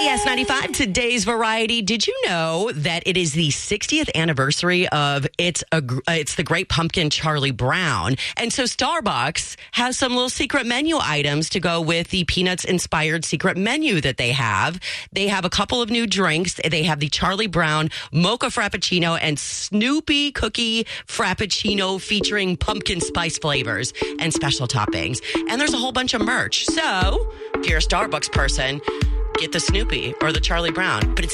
KS 95, today's variety. Did you know that it is the 60th anniversary of It's the Great Pumpkin Charlie Brown? And so Starbucks has some little secret menu items to go with the Peanuts-inspired secret menu that they have. They have a couple of new drinks. They have the Charlie Brown Mocha Frappuccino and Snoopy Cookie Frappuccino featuring pumpkin spice flavors and special toppings. And there's a whole bunch of merch. So if you're a Starbucks person, get the Snoopy or the Charlie Brown. But it's